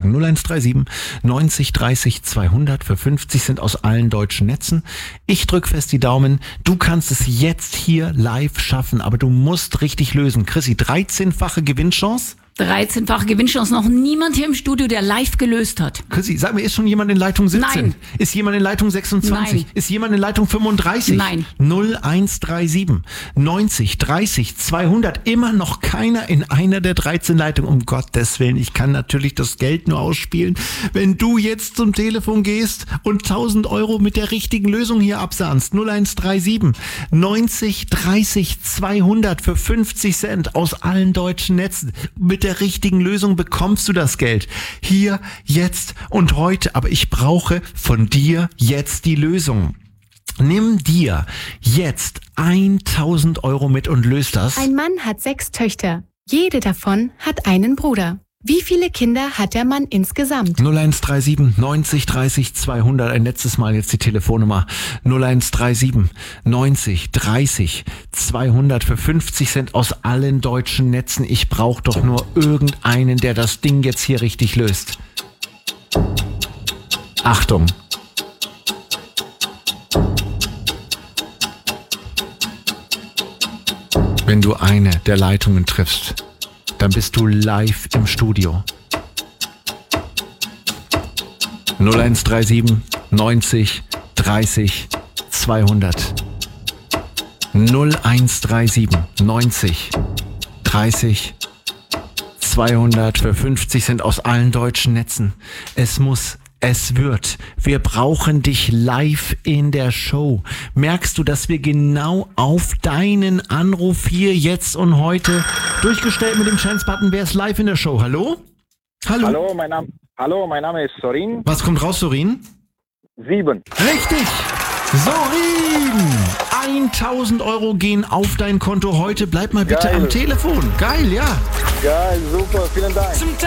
sagen. 0137 90 30 200 für 50 Cent aus allen deutschen Netzen. Ich drück fest die Daumen. Du kannst es jetzt hier live schaffen, aber du musst richtig lösen. Chrissy, 13-fache Gewinnchance? 13-fache Gewinnchance. Noch niemand hier im Studio, der live gelöst hat. Chrissy, sag mir, ist schon jemand in Leitung 17? Nein. Ist jemand in Leitung 26? Nein. Ist jemand in Leitung 35? Nein. 0137 90 30 200. Immer noch keiner in einer der 13 Leitungen. Um Gottes Willen, ich kann natürlich das Geld nur ausspielen, wenn du jetzt zum Telefon gehst und 1000 Euro mit der richtigen Lösung hier absahnst. 0137 90 30 200 für 50 Cent aus allen deutschen Netzen. Mit der richtigen Lösung bekommst du das Geld. Hier, jetzt und heute. Aber ich brauche von dir jetzt die Lösung. Nimm dir jetzt 1000 Euro mit und löst das. Ein Mann hat 6 Töchter. Jede davon hat einen Bruder. Wie viele Kinder hat der Mann insgesamt? 0137 90 30 200. Ein letztes Mal jetzt die Telefonnummer. 0137 90 30 200 für 50 Cent aus allen deutschen Netzen. Ich brauche doch nur irgendeinen, der das Ding jetzt hier richtig löst. Achtung. Wenn du eine der Leitungen triffst, dann bist du live im Studio. 0137 90 30 200. 0137 90 30 200 für 50 Cent aus allen deutschen Netzen. Es wird. Wir brauchen dich live in der Show. Merkst du, dass wir genau auf deinen Anruf hier, jetzt und heute durchgestellt mit dem Chance-Button? Wer ist live in der Show? Hallo? Hallo, mein Name ist Sorin. Was kommt raus, Sorin? 7. Richtig! Sorin! 1000 Euro gehen auf dein Konto heute. Bleib mal bitte Geil. am Telefon. Geil, ja. Geil, super, vielen Dank.